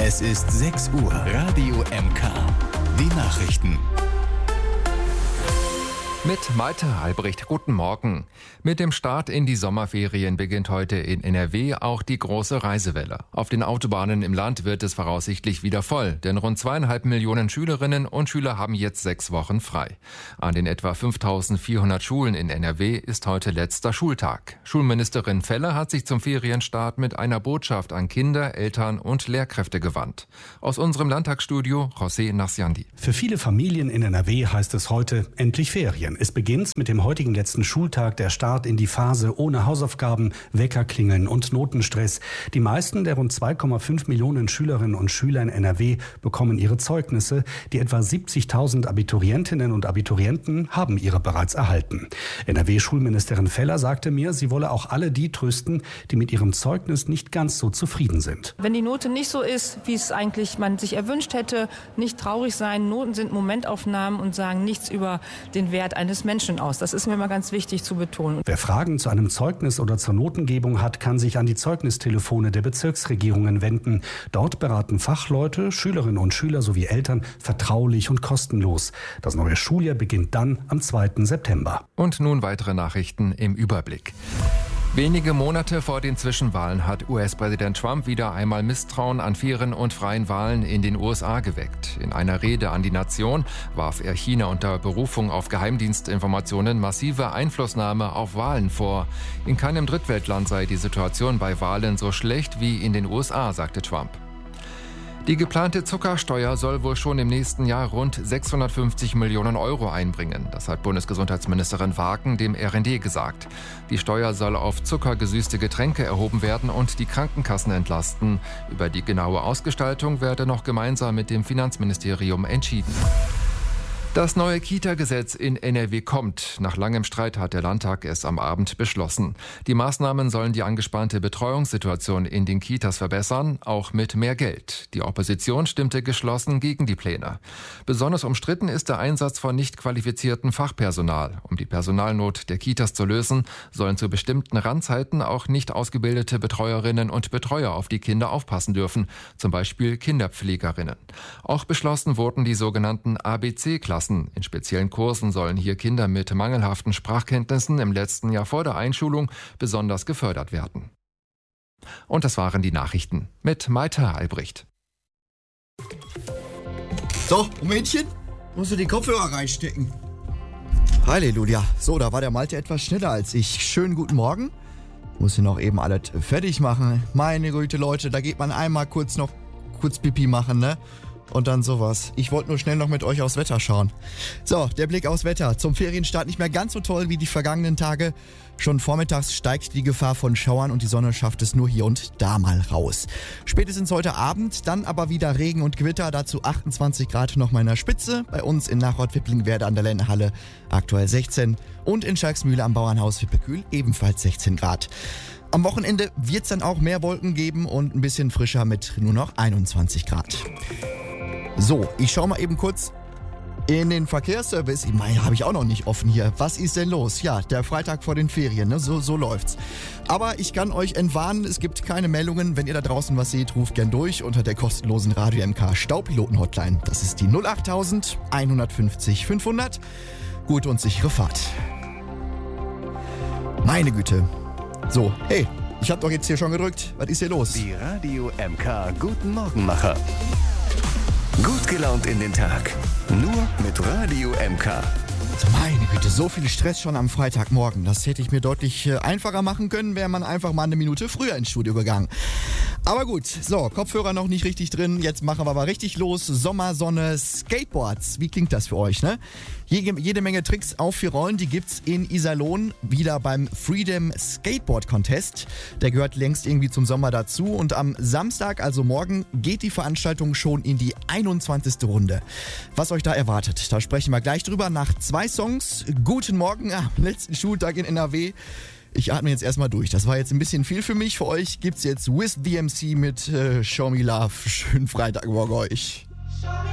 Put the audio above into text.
Es ist 6 Uhr. Radio MK. Die Nachrichten. Mit Malte Albrecht, guten Morgen. Mit dem Start in die Sommerferien beginnt heute in NRW auch die große Reisewelle. Auf den Autobahnen im Land wird es voraussichtlich wieder voll, denn rund 2,5 Millionen Schülerinnen und Schüler haben jetzt 6 Wochen frei. An den etwa 5.400 Schulen in NRW ist heute letzter Schultag. Schulministerin Feller hat sich zum Ferienstart mit einer Botschaft an Kinder, Eltern und Lehrkräfte gewandt. Aus unserem Landtagsstudio José Nasciandi. Für viele Familien in NRW heißt es heute endlich Ferien. Es beginnt mit dem heutigen letzten Schultag, der Start in die Phase ohne Hausaufgaben, Weckerklingeln und Notenstress. Die meisten der rund 2,5 Millionen Schülerinnen und Schüler in NRW bekommen ihre Zeugnisse. Die etwa 70.000 Abiturientinnen und Abiturienten haben ihre bereits erhalten. NRW-Schulministerin Feller sagte mir, sie wolle auch alle die trösten, die mit ihrem Zeugnis nicht ganz so zufrieden sind. Wenn die Note nicht so ist, wie es eigentlich man sich erwünscht hätte, nicht traurig sein. Noten sind Momentaufnahmen und sagen nichts über den Wert eines Menschen aus. Das ist mir immer ganz wichtig zu betonen. Wer Fragen zu einem Zeugnis oder zur Notengebung hat, kann sich an die Zeugnistelefone der Bezirksregierungen wenden. Dort beraten Fachleute, Schülerinnen und Schüler sowie Eltern vertraulich und kostenlos. Das neue Schuljahr beginnt dann am 2. September. Und nun weitere Nachrichten im Überblick. Wenige Monate vor den Zwischenwahlen hat US-Präsident Trump wieder einmal Misstrauen an fairen und freien Wahlen in den USA geweckt. In einer Rede an die Nation warf er China unter Berufung auf Geheimdienstinformationen massive Einflussnahme auf Wahlen vor. In keinem Drittweltland sei die Situation bei Wahlen so schlecht wie in den USA, sagte Trump. Die geplante Zuckersteuer soll wohl schon im nächsten Jahr rund 650 Millionen Euro einbringen. Das hat Bundesgesundheitsministerin Wagen dem RND gesagt. Die Steuer soll auf zuckergesüßte Getränke erhoben werden und die Krankenkassen entlasten. Über die genaue Ausgestaltung werde noch gemeinsam mit dem Finanzministerium entschieden. Das neue Kita-Gesetz in NRW kommt. Nach langem Streit hat der Landtag es am Abend beschlossen. Die Maßnahmen sollen die angespannte Betreuungssituation in den Kitas verbessern, auch mit mehr Geld. Die Opposition stimmte geschlossen gegen die Pläne. Besonders umstritten ist der Einsatz von nicht qualifiziertem Fachpersonal. Um die Personalnot der Kitas zu lösen, sollen zu bestimmten Randzeiten auch nicht ausgebildete Betreuerinnen und Betreuer auf die Kinder aufpassen dürfen, zum Beispiel Kinderpflegerinnen. Auch beschlossen wurden die sogenannten ABC-Klassen. In speziellen Kursen sollen hier Kinder mit mangelhaften Sprachkenntnissen im letzten Jahr vor der Einschulung besonders gefördert werden. Und das waren die Nachrichten mit Malte Albrecht. So, Mädchen, musst du die Kopfhörer reinstecken. Halleluja. So, da war der Malte etwas schneller als ich. Schönen guten Morgen. Muss hier noch eben alles fertig machen. Meine Güte, Leute, da geht man einmal kurz Pipi machen, ne? Und dann sowas. Ich wollte nur schnell noch mit euch aufs Wetter schauen. So, der Blick aufs Wetter. Zum Ferienstart nicht mehr ganz so toll wie die vergangenen Tage. Schon vormittags steigt die Gefahr von Schauern und die Sonne schafft es nur hier und da mal raus. Spätestens heute Abend, dann aber wieder Regen und Gewitter. Dazu 28 Grad noch mal in der Spitze. Bei uns in Nachort-Wippling-Werde an der Ländehalle aktuell 16. Und in Schalksmühle am Bauernhaus Wippekühl ebenfalls 16 Grad. Am Wochenende wird es dann auch mehr Wolken geben und ein bisschen frischer mit nur noch 21 Grad. So, ich schaue mal eben kurz in den Verkehrsservice. Ich meine, habe ich auch noch nicht offen hier. Was ist denn los? Ja, der Freitag vor den Ferien, ne? So läuft's. Aber ich kann euch entwarnen, es gibt keine Meldungen. Wenn ihr da draußen was seht, ruft gern durch unter der kostenlosen Radio MK Staupiloten-Hotline. Das ist die 08000 150 500. Gute und sichere Fahrt. Meine Güte. So, hey, ich hab doch jetzt hier schon gedrückt. Was ist hier los? Die Radio MK Guten Morgenmacher. Gut gelaunt in den Tag. Nur mit Radio MK. Meine Güte, so viel Stress schon am Freitagmorgen. Das hätte ich mir deutlich einfacher machen können, wäre man einfach mal eine Minute früher ins Studio gegangen. Aber gut, so, Kopfhörer noch nicht richtig drin. Jetzt machen wir aber richtig los. Sommersonne, Skateboards. Wie klingt das für euch, ne? Jede Menge Tricks auf 4 Rollen, die gibt's in Iserlohn wieder beim Freedom Skateboard Contest. Der gehört längst irgendwie zum Sommer dazu. Und am Samstag, also morgen, geht die Veranstaltung schon in die 21. Runde. Was euch da erwartet, da sprechen wir gleich drüber nach 2 Songs. Guten Morgen am letzten Schultag in NRW. Ich atme jetzt erstmal durch. Das war jetzt ein bisschen viel für mich. Für euch gibt's jetzt With the MC mit Show Me Love. Schönen Freitagmorgen euch.